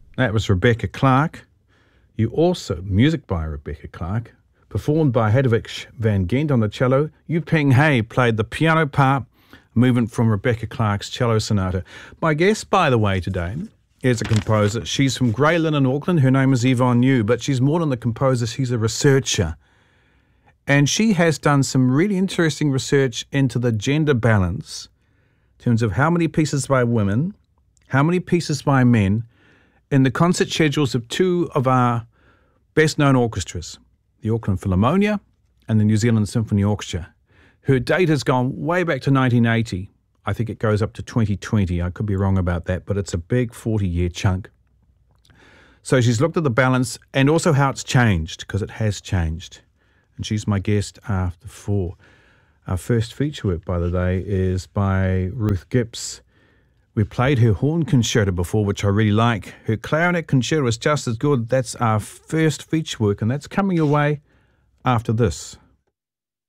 That was Rebecca Clark. You also, music by Rebecca Clark, performed by Hedwig van Gent on the cello. Yu Ping Hei played the piano part, movement from Rebecca Clark's cello sonata. My guest, by the way, today is a composer. She's from Grey Lynn in Auckland. Her name is Yvonne New, but she's more than a composer. She's a researcher. And she has done some really interesting research into the gender balance in terms of how many pieces by women, how many pieces by men, in the concert schedules of two of our best-known orchestras, the Auckland Philharmonia and the New Zealand Symphony Orchestra. Her date has gone way back to 1980. I think it goes up to 2020. I could be wrong about that, but it's a big 40-year chunk. So she's looked at the balance and also how it's changed, because it has changed. And she's my guest after 4. Our first feature work, by the day, is by Ruth Gibbs. We played her horn concerto before, which I really like. Her clarinet concerto is just as good. That's our first feature work, and that's coming your way after this.